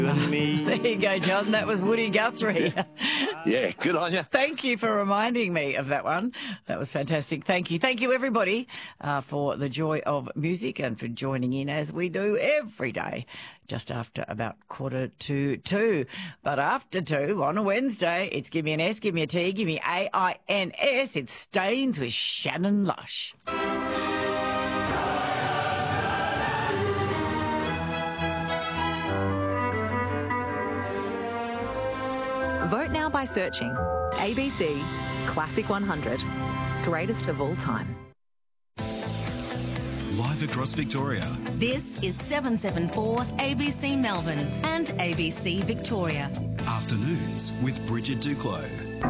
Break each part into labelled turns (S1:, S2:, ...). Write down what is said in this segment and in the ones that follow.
S1: There you go, John. That was Woody Guthrie.
S2: Yeah, good on you.
S1: Thank you for reminding me of that one. That was fantastic. Thank you. Thank you, everybody, for the joy of music and for joining in as we do every day, just after about 1:45. But after 2 on a Wednesday, it's Give Me an S, Give Me a T, Give Me AINS. It's Stains with Shannon Lush.
S3: Vote now by searching ABC Classic 100, greatest of all time.
S4: Live across Victoria.
S5: This is 774 ABC Melbourne and ABC Victoria.
S4: Afternoons with Bridget Duclos.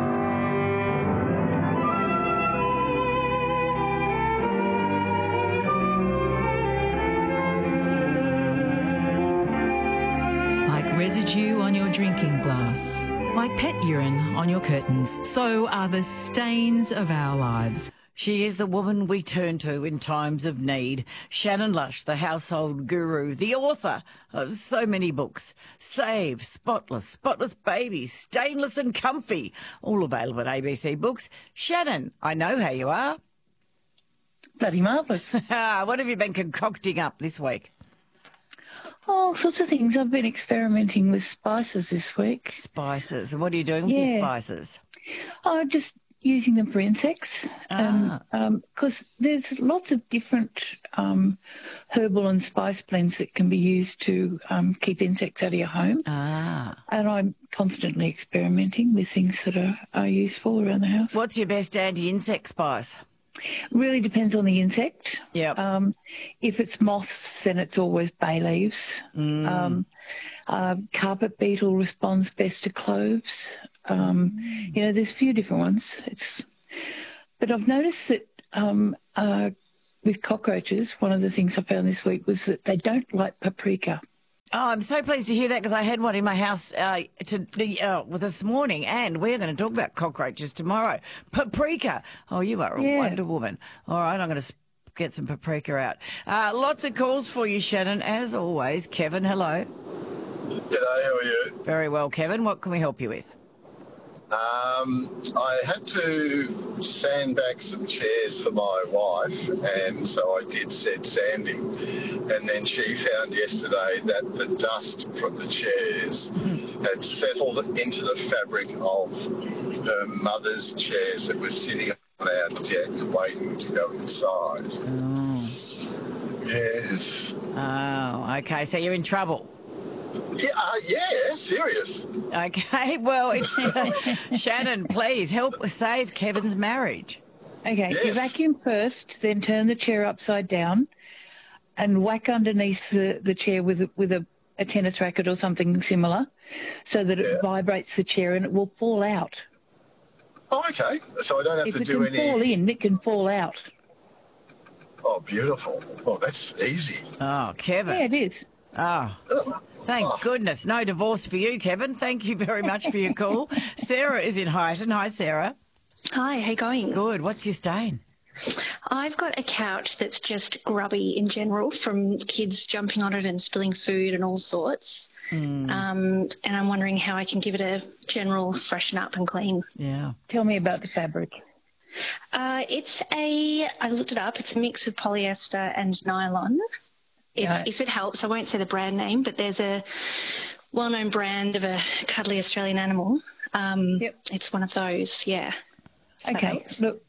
S6: Like residue on your drinking glass, like pet urine on your curtains, so are the stains of our lives.
S1: She is the woman we turn to in times of need. Shannon Lush, the household guru, the author of so many books. Save, Spotless, Spotless Baby, Stainless and Comfy, all available at ABC Books. Shannon, I know how you are.
S7: Bloody marvellous.
S1: What have you been concocting up this week?
S7: All sorts of things. I've been experimenting with spices this week.
S1: Spices. And what are you doing with your spices?
S7: I'm just using them for insects. Because there's lots of different herbal and spice blends that can be used to keep insects out of your home. And I'm constantly experimenting with things that are useful around the house.
S1: What's your best anti-insect spice?
S7: Really depends on the insect.
S1: Yeah.
S7: If it's moths, then it's always bay leaves. Carpet beetle responds best to cloves. There's a few different ones. But I've noticed that with cockroaches, one of the things I found this week was that they don't like paprika.
S1: Oh, I'm so pleased to hear that because I had one in my house this morning, and we're going to talk about cockroaches tomorrow. Paprika. Oh, you are a Wonder Woman. All right, I'm going to get some paprika out. Lots of calls for you, Shannon, as always. Kevin, hello.
S2: G'day, how are you?
S1: Very well, Kevin. What can we help you with?
S2: I had to sandbag some chairs for my wife, and so I did said sanding. And then she found yesterday that the dust from the chairs had settled into the fabric of her mother's chairs that were sitting on our deck waiting to go inside.
S1: Oh.
S2: Yes.
S1: Oh, okay. So you're in trouble.
S2: Yeah, serious.
S1: Okay, well, Shannon, please help save Kevin's marriage.
S7: Okay, you vacuum first, then turn the chair upside down and whack underneath the chair with a tennis racket or something similar so that it vibrates the chair and it will fall out.
S2: Oh, okay. So I don't have to do any...
S7: If it can fall in, it can fall out.
S2: Oh, beautiful. Oh, that's easy.
S1: Oh, Kevin.
S7: Yeah, it is.
S1: Oh, thank goodness. No divorce for you, Kevin. Thank you very much for your call. Sarah is in Highton. Hi, Sarah.
S8: Hi, how you going?
S1: Good. What's your stain?
S8: I've got a couch that's just grubby in general from kids jumping on it and spilling food and all sorts. And I'm wondering how I can give it a general freshen up and clean.
S1: Yeah.
S7: Tell me about the fabric.
S8: I looked it up, it's a mix of polyester and nylon. If it helps, I won't say the brand name, but there's a well-known brand of a cuddly Australian animal. It's one of those, yeah.
S7: Okay, look,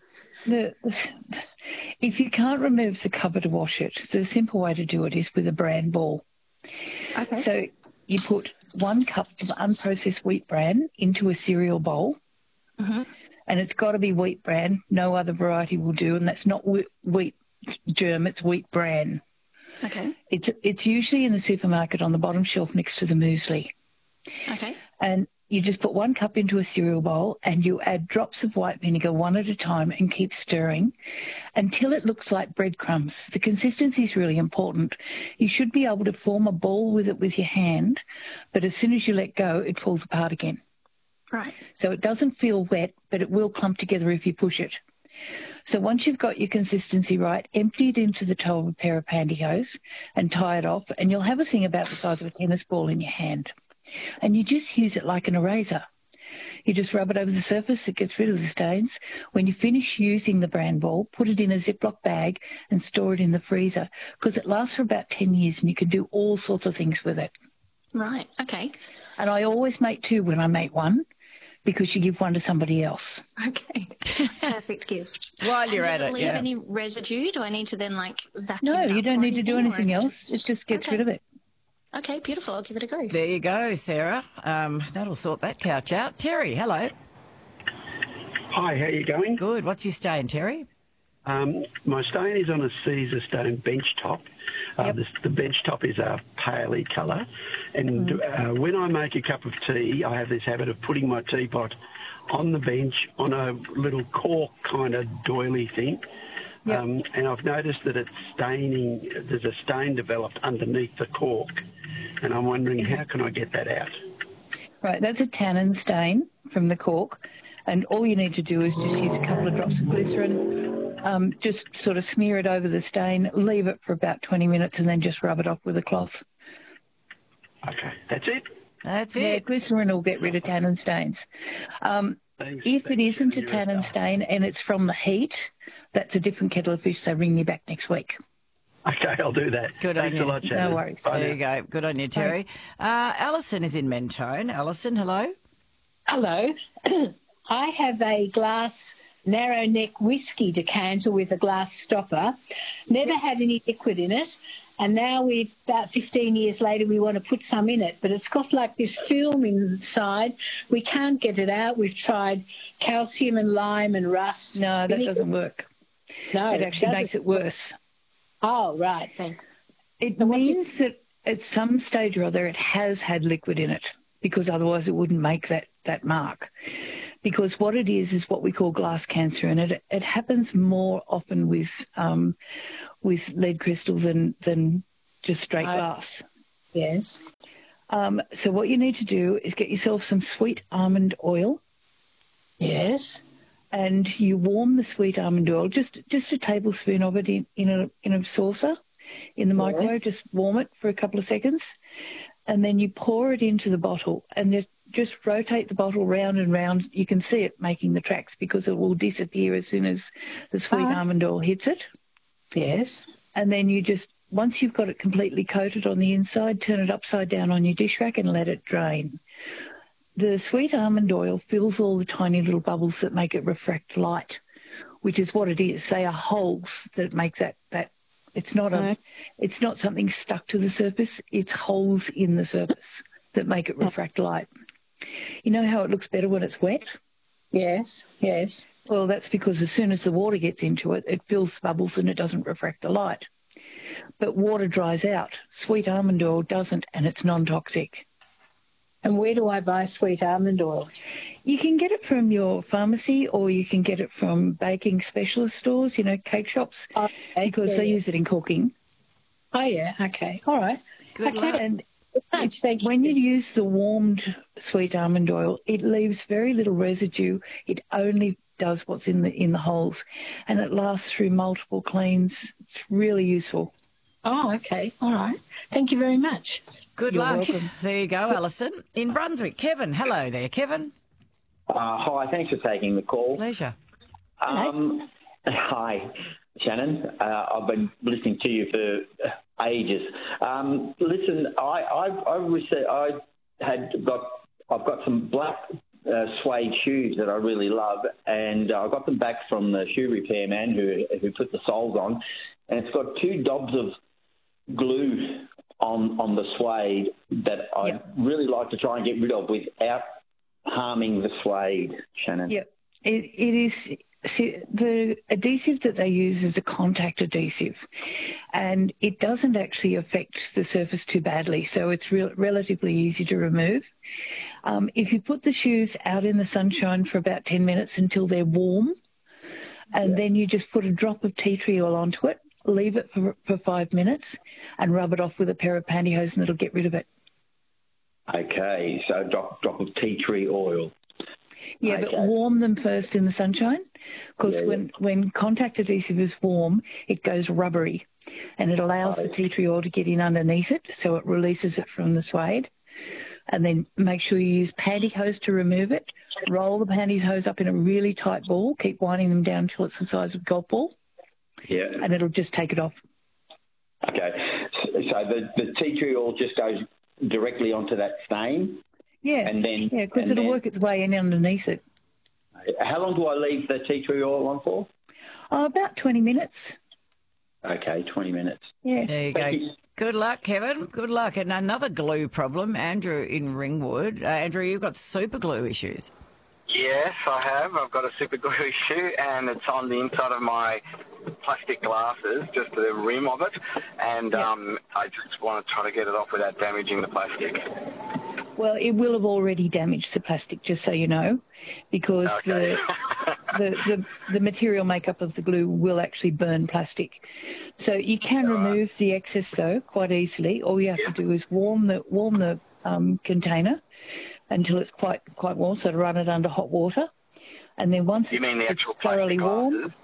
S7: if you can't remove the cover to wash it, the simple way to do it is with a bran ball.
S8: Okay.
S7: So you put 1 cup of unprocessed wheat bran into a cereal bowl, and it's got to be wheat bran. No other variety will do, and that's not wheat germ, it's wheat bran.
S8: Okay.
S7: It's usually in the supermarket on the bottom shelf next to the muesli.
S8: Okay.
S7: And you just put 1 cup into a cereal bowl and you add drops of white vinegar one at a time and keep stirring until it looks like breadcrumbs. The consistency is really important. You should be able to form a ball with it with your hand, but as soon as you let go, it falls apart again.
S8: Right.
S7: So it doesn't feel wet, but it will clump together if you push it. So once you've got your consistency right, empty it into the toe of a pair of pantyhose and tie it off, and you'll have a thing about the size of a tennis ball in your hand. and you just use it like an eraser. You just rub it over the surface, it gets rid of the stains. When you finish using the brand ball, put it in a Ziploc bag and store it in the freezer because it lasts for about 10 years and you can do all sorts of things with it.
S8: Right, okay.
S7: And I always make 2 when I make 1 because you give 1 to somebody else.
S8: Okay, perfect gift.
S1: While you're at it,
S8: does it leave any residue? Do I need to then, like, vacuum
S7: No,
S8: it up
S7: you don't
S8: or
S7: need to do anything else. It just gets
S8: Okay.
S7: rid of it.
S8: Okay, beautiful. I'll give it a go.
S1: There you go, Sarah. That'll sort that couch out. Terry, hello.
S9: Hi, how you going?
S1: Good. What's your stain, Terry?
S9: My stain is on a Caesar stone bench top. The bench top is a paley colour. And when I make a cup of tea, I have this habit of putting my teapot on the bench on a little cork kind of doily thing. And I've noticed that it's staining, there's a stain developed underneath the cork. And I'm wondering, how can I get that out?
S7: Right, that's a tannin stain from the cork. And all you need to do is just use a couple of drops of glycerin, just sort of smear it over the stain, leave it for about 20 minutes and then just rub it off with a cloth.
S9: Okay, that's it?
S1: That's
S7: Yeah,
S1: it.
S7: glycerin will get rid of tannin stains. If it isn't a tannin stain and it's from the heat, that's a different kettle of fish, so ring me back next week.
S9: Okay, I'll do that.
S1: Good
S9: Thanks
S1: on you.
S9: a lot, Shannon.
S7: No worries.
S9: Bye
S1: There
S9: now.
S1: you go. Good on you, Terry. Alison is in Mentone. Alison, hello.
S10: Hello. I have a glass narrow neck whiskey decanter with a glass stopper. Never had any liquid in it. And now about 15 years later, we want to put some in it. But it's got like this film inside. We can't get it out. We've tried calcium and lime and rust.
S7: No, that doesn't work.
S10: No,
S7: it actually makes it worse.
S10: Oh, right. Thanks.
S7: It means that at some stage or other it has had liquid in it because otherwise it wouldn't make that mark. Because what it is what we call glass cancer, and it happens more often with lead crystal than just straight glass.
S10: Yes.
S7: So what you need to do is get yourself some sweet almond oil.
S10: Yes.
S7: And you warm the sweet almond oil, just a tablespoon of it in a saucer in the microwave. Just warm it for a couple of seconds, and then you pour it into the bottle and just rotate the bottle round and round. You can see it making the tracks because it will disappear as soon as the sweet almond oil hits it.
S10: Yes.
S7: And then you just, once you've got it completely coated on the inside, turn it upside down on your dish rack and let it drain. The sweet almond oil fills all the tiny little bubbles that make it refract light, which is what it is. They are holes that make that it's not something stuck to the surface. It's holes in the surface that make it refract light. You know how it looks better when it's wet?
S10: Yes, yes.
S7: Well, that's because as soon as the water gets into it, it fills the bubbles and it doesn't refract the light. But water dries out. Sweet almond oil doesn't, and it's non-toxic.
S10: And where do I buy sweet almond oil?
S7: You can get it from your pharmacy or you can get it from baking specialist stores, cake shops, because they use it in cooking.
S10: Oh, yeah, okay. All right.
S1: Good luck.
S7: And when you use the warmed sweet almond oil, it leaves very little residue. It only does what's in the holes, and it lasts through multiple cleans. It's really useful.
S10: Oh, okay. All right. Thank you very much.
S1: Good
S7: You're
S1: luck.
S7: welcome.
S1: There you go, Alison. In Brunswick, Kevin. Hello there, Kevin.
S11: Hi, thanks for taking the call.
S1: Pleasure.
S11: Hi, Shannon. I've been listening to you for ages. Listen, I've got some black suede shoes that I really love, and I got them back from the shoe repairman who put the soles on, and it's got 2 dobs of glue on the suede that I'd really like to try and get rid of without harming the suede, Shannon.
S7: Yeah, it is. See, the adhesive that they use is a contact adhesive, and it doesn't actually affect the surface too badly, so it's relatively easy to remove. If you put the shoes out in the sunshine for about 10 minutes until they're warm, and then you just put a drop of tea tree oil onto it, leave it for 5 minutes, and rub it off with a pair of pantyhose, and it'll get rid of it.
S11: Okay, so a drop of tea tree oil.
S7: Yeah, but warm them first in the sunshine, because when contact adhesive is warm, it goes rubbery, and it allows the tea tree oil to get in underneath it, so it releases it from the suede. and then make sure you use pantyhose to remove it. Roll the pantyhose up in a really tight ball. Keep winding them down until it's the size of a golf ball.
S11: Yeah.
S7: And it'll just take it off.
S11: Okay. So the tea tree oil just goes directly onto that stain?
S7: Yeah.
S11: And then...
S7: Yeah, because it'll work its way in underneath it.
S11: How long do I leave the tea tree oil on for?
S7: About 20 minutes.
S11: Okay, 20 minutes.
S7: Yeah.
S1: There you go. Good luck, Kevin. Good luck. And another glue problem, Andrew in Ringwood. Andrew, you've got super glue issues.
S12: Yes, I have. I've got a super glue issue, and it's on the inside of my plastic glasses, just the rim of it, and I just want to try to get it off without damaging the plastic.
S7: Well, it will have already damaged the plastic, just so you know, because the material makeup of the glue will actually burn plastic. So you can remove the excess, though, quite easily. All you have to do is warm the container until it's quite warm, so to run it under hot water. And then once it's thoroughly warm,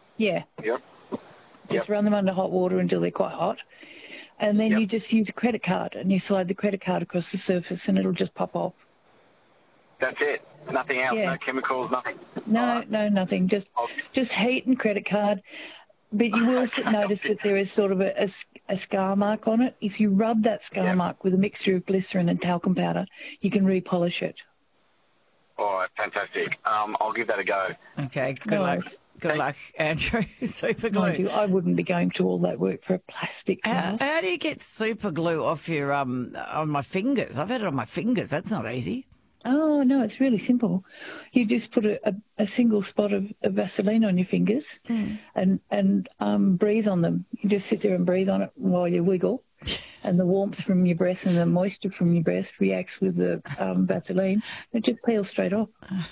S7: just run them under hot water until they're quite hot. And then you just use a credit card and you slide the credit card across the surface and it'll just pop off.
S12: That's it? Nothing else? No chemicals, nothing?
S7: No, nothing. Just heat and credit card. But you will notice that there is sort of a scar mark on it. If you rub that scar mark with a mixture of glycerin and talcum powder, you can repolish it.
S12: All right, fantastic. I'll give that a go.
S1: Okay, good luck. Good luck, Andrew. Super glue.
S7: I wouldn't be going to all that work for a plastic glass.
S1: How do you get super glue off your on my fingers? I've had it on my fingers. That's not easy.
S7: Oh, no, it's really simple. You just put a single spot of Vaseline on your fingers and breathe on them. You just sit there and breathe on it while you wiggle. And the warmth from your breath and the moisture from your breath reacts with the Vaseline. It just peels straight off.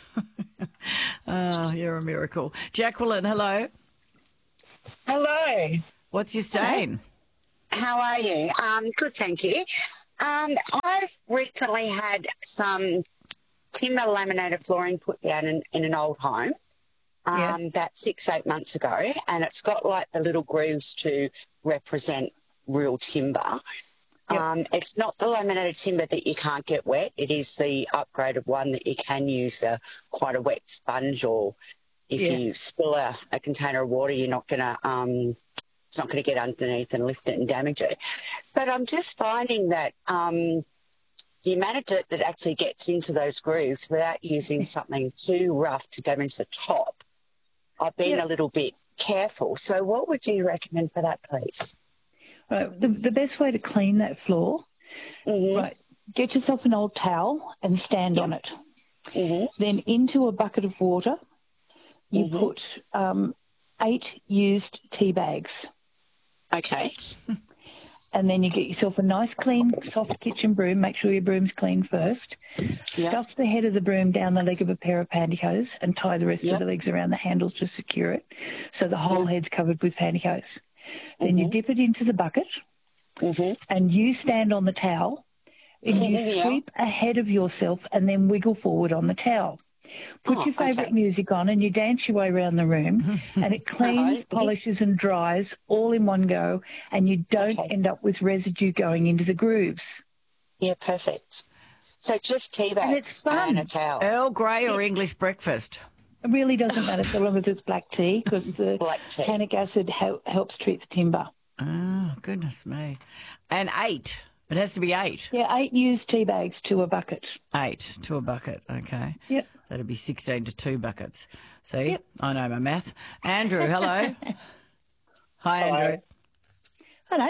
S1: Oh, you're a miracle. Jacqueline, hello.
S13: Hello.
S1: What's your stain?
S13: How are you? Good, thank you. I've recently had some timber laminated flooring put down in an old home about 6-8 months ago, and it's got like the little grooves to represent real timber. It's not the laminated timber that you can't get wet. It is the upgraded one that you can use quite a wet sponge, or if you spill a container of water, you're not going to it's not going to get underneath and lift it and damage it. But I'm just finding that the amount of dirt that actually gets into those grooves without using something too rough to damage the top, I've been a little bit careful. So what would you recommend for that, please?
S7: Right, the best way to clean that floor, right, get yourself an old towel and stand on it. Then into a bucket of water, you put 8 used tea bags.
S13: Okay.
S7: And then you get yourself a nice, clean, soft kitchen broom. Make sure your broom's clean first. Stuff the head of the broom down the leg of a pair of pantyhose and tie the rest of the legs around the handles to secure it, so the whole head's covered with pantyhose. Then you dip it into the bucket and you stand on the towel and you sweep ahead of yourself and then wiggle forward on the towel. Put your favourite music on and you dance your way around the room and it cleans, polishes and dries all in one go, and you don't end up with residue going into the grooves.
S13: Yeah, perfect. So just tea bags
S7: and it's fun.
S13: And a towel.
S1: Earl Grey or English breakfast?
S7: It really doesn't matter so long as it's black tea, because the tannic acid helps treat the timber.
S1: Oh, goodness me. And 8. It has to be 8.
S7: Yeah, 8 used tea bags to a bucket.
S1: 8 to a bucket, okay.
S7: Yep.
S1: That'd be 16 to 2 buckets. See, I know my math. Andrew, hello. Hi, Andrew.
S7: Hello.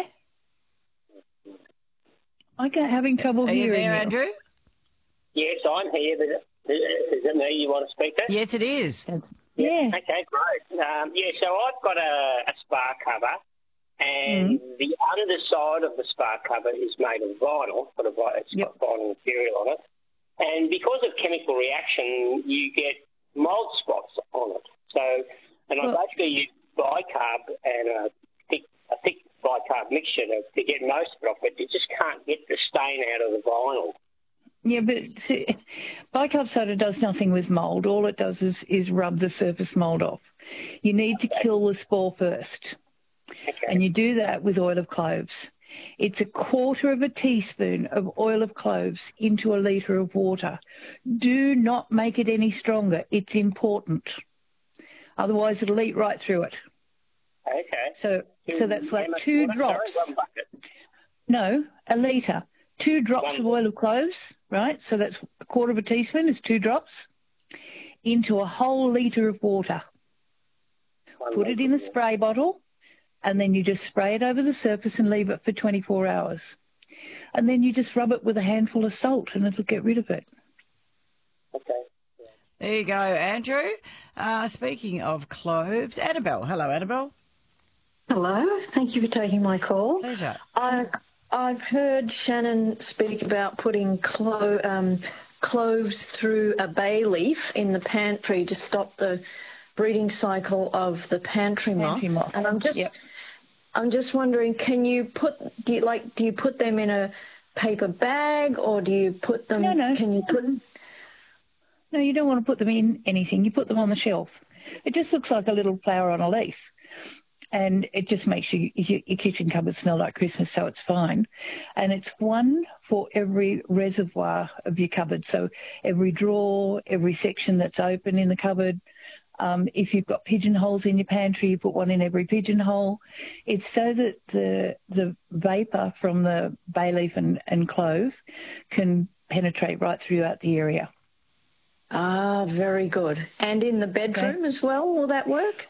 S7: I'm having trouble hearing you.
S1: Are you there, Andrew?
S14: Yes, I'm here, but is it me you want to speak to?
S1: Yes, it is.
S7: Yeah.
S14: Okay, great. So I've got a spa cover, and the underside of the spa cover is made of vinyl. It's got vinyl material on it. And because of chemical reaction, you get mould spots on it. So, I basically use bicarb and a thick bicarb mixture to get most of it off, but you just can't get the stain out of the vinyl.
S7: Yeah, but see, bicarb soda does nothing with mould. All it does is rub the surface mould off. You need to kill the spore first. And you do that with oil of cloves. It's 1/4 teaspoon of oil of cloves into a litre of water. Do not make it any stronger. It's important. Otherwise, it'll eat right through it.
S14: Okay.
S7: So that's like 2 drops.
S14: Sorry, 1 bucket.
S7: No, a litre. 2 drops of oil of cloves, right? So that's 1/4 teaspoon is 2 drops into a whole litre of water. Put it in a spray bottle, and then you just spray it over the surface and leave it for 24 hours. And then you just rub it with a handful of salt and it'll get rid of it.
S14: Okay.
S1: There you go, Andrew. Speaking of cloves, Annabelle. Hello, Annabelle.
S15: Hello. Thank you for taking my call.
S1: Pleasure.
S15: I've heard Shannon speak about putting cloves through a bay leaf in the pantry to stop the breeding cycle of the pantry moth. And I'm just wondering, do you put them in a paper bag, or do you put them?
S7: No.
S15: Can you put?
S7: No, you don't want to put them in anything. You put them on the shelf. It just looks like a little flower on a leaf. And it just makes your kitchen cupboard smell like Christmas, so it's fine. And it's 1 for every reservoir of your cupboard. So every drawer, every section that's open in the cupboard. If you've got pigeonholes in your pantry, you put 1 in every pigeonhole. It's so that the vapour from the bay leaf and clove can penetrate right throughout the area.
S15: Ah, very good. And in the bedroom as well, will that work?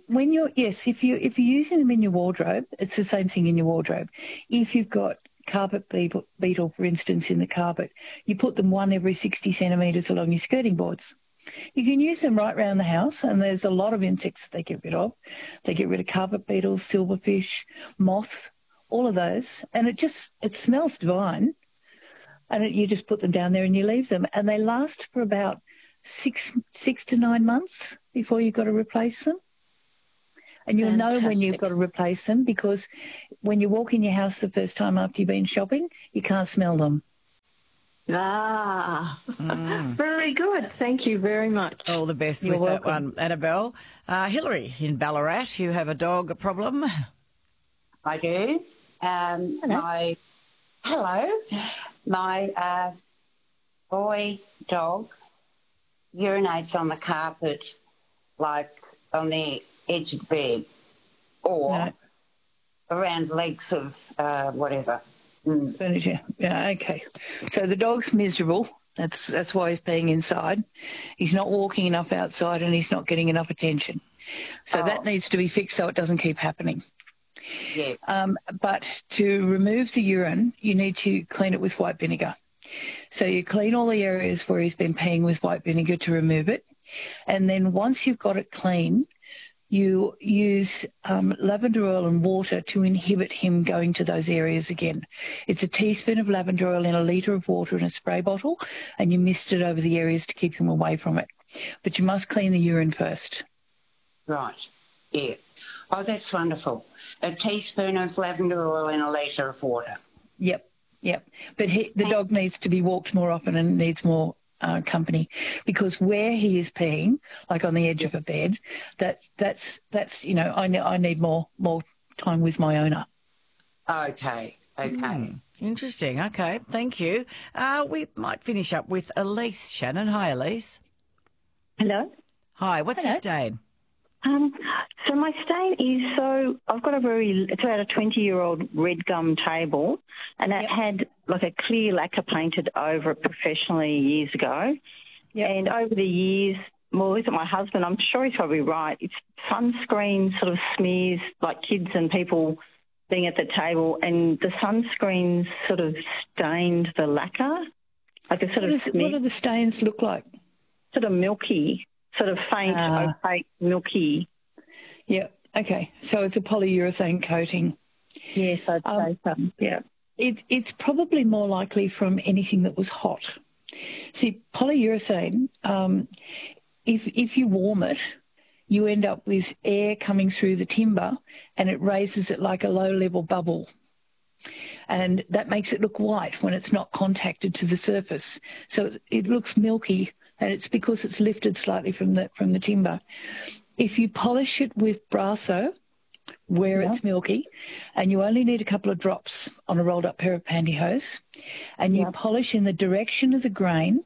S7: If you're using them in your wardrobe, it's the same thing in your wardrobe. If you've got carpet beetle, for instance, in the carpet, you put them 1 every 60 centimetres along your skirting boards. You can use them right around the house, and there's a lot of insects they get rid of. They get rid of carpet beetles, silverfish, moths, all of those, and it smells divine. And you just put them down there and you leave them, and they last for about 6 to 9 months before you've got to replace them. And you'll know when you've got to replace them, because when you walk in your house the first time after you've been shopping, you can't smell them.
S15: Ah, very good. Thank you very much.
S1: All the best with that one, Annabelle. Hillary in Ballarat, you have a dog problem.
S13: I do. My boy dog urinates on the carpet, like on the edge of the bed, or around legs of whatever.
S7: Furniture. Yeah, okay. So the dog's miserable. That's why he's being inside. He's not walking enough outside, and he's not getting enough attention. So that needs to be fixed so it doesn't keep happening.
S13: Yeah.
S7: But to remove the urine, you need to clean it with white vinegar. So you clean all the areas where he's been peeing with white vinegar to remove it. And then once you've got it clean, you use lavender oil and water to inhibit him going to those areas again. It's a teaspoon of lavender oil in a litre of water in a spray bottle, and you mist it over the areas to keep him away from it. But you must clean the urine first.
S13: Right, yeah. Oh, that's wonderful. A teaspoon of lavender oil in a litre of water.
S7: Yep. But the dog needs to be walked more often and needs more company, because where he is peeing, like on the edge of a bed, that's I need more time with my owner.
S13: Okay.
S1: Interesting. Okay, thank you. We might finish up with Elise, Shannon. Hi, Elise.
S16: Hello.
S1: Hi, what's your stain?
S16: So my stain is, I've got it's about a 20-year-old red gum table, and it had like a clear lacquer painted over it professionally years ago. Yep. And over the years, look at my husband, I'm sure he's probably right, it's sunscreen sort of smears, like kids and people being at the table, and the sunscreen sort of stained the lacquer. Like a sort of smear.
S7: What do the stains look like?
S16: Sort of milky. Sort of faint, opaque, milky.
S7: Yeah, okay. So it's a polyurethane coating.
S16: Yes, I'd say so, yeah.
S7: It's probably more likely from anything that was hot. See, polyurethane, if you warm it, you end up with air coming through the timber, and it raises it like a low-level bubble. And that makes it look white when it's not contacted to the surface. So it looks milky, and it's because it's lifted slightly from the timber. If you polish it with Brasso, where it's milky, and you only need a couple of drops on a rolled up pair of pantyhose, and you polish in the direction of the grain.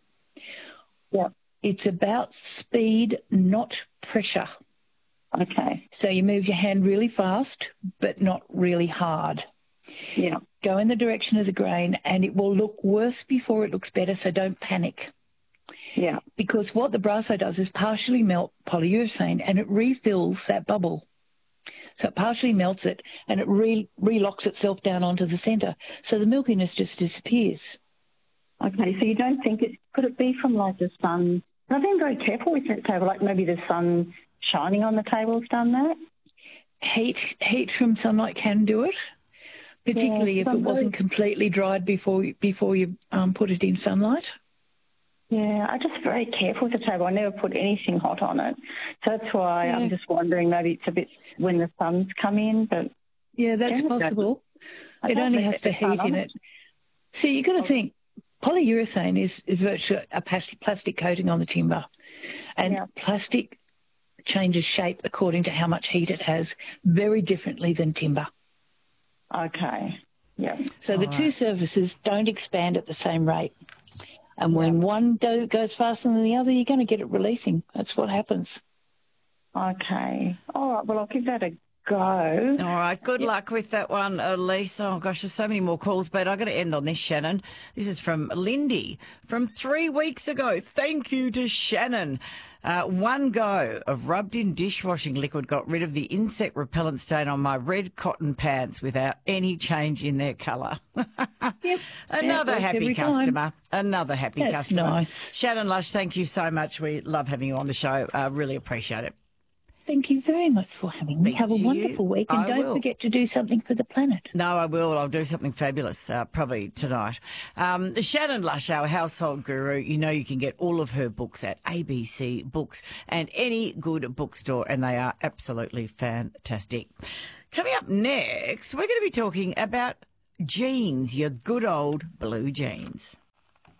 S7: It's about speed, not pressure.
S16: Okay.
S7: So you move your hand really fast, but not really hard.
S16: Yeah.
S7: Go in the direction of the grain, and it will look worse before it looks better, so don't panic.
S16: Yeah.
S7: Because what the Brasso does is partially melt polyurethane, and it refills that bubble. So it partially melts it, and it relocks itself down onto the centre. So the milkiness just disappears.
S16: Okay, so you don't think could it be from like the sun? I've been very careful with that table, like maybe the sun shining on the table's done that?
S7: Heat from sunlight can do it, particularly if it wasn't completely dried before you put it in sunlight.
S16: Yeah, I'm just very careful with the table. I never put anything hot on it. So that's why I'm just wondering maybe it's a bit when the sun's come in. But
S7: yeah, that's possible. It only has to heat in it. So you've got to think, polyurethane is virtually a plastic coating on the timber. And plastic changes shape according to how much heat it has, very differently than timber.
S16: Okay, yeah.
S7: So the two surfaces don't expand at the same rate. And when one goes faster than the other, you're going to get it releasing. That's what happens.
S16: Okay. All right, well, I'll give that a go.
S1: All right, good luck with that one, Elise. Oh, gosh, there's so many more calls, but I've got to end on this, Shannon. This is from Lindy from 3 weeks ago. Thank you to Shannon. One go of rubbed-in dishwashing liquid got rid of the insect repellent stain on my red cotton pants without any change in their colour. Another happy customer. Another happy customer.
S7: Nice.
S1: Shannon Lush, thank you so much. We love having you on the show. Really appreciate it.
S7: Thank you very much for having me. Have a wonderful week, and don't forget to do something for the planet.
S1: No, I will. I'll do something fabulous, probably tonight. Shannon Lush, our household guru, you know you can get all of her books at ABC Books and any good bookstore, and they are absolutely fantastic. Coming up next, we're going to be talking about jeans, your good old blue jeans.